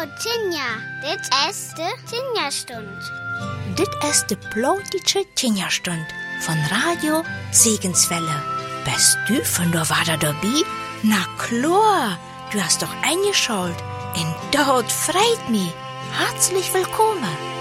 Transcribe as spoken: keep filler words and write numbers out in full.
Tinja, dit ist de Tinja-Stund. Dit ist de plotische Tinja-Stund von Radio Segenswelle. Bist du von der Wader dabei? Na klar, du hast doch eingeschaut. Und dort freut mich. Herzlich willkommen.